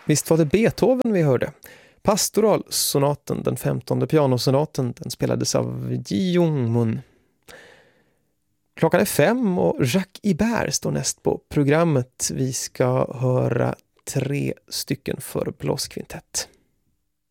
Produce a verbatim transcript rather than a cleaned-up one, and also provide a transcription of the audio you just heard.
Visst var det Beethoven vi hörde. Pastoralsonaten, den femtonde pianosonaten, den spelades av Ji Young-mun. Klockan är fem och Jacques Ibert står näst på programmet. Vi ska höra tre stycken för blåskvintett.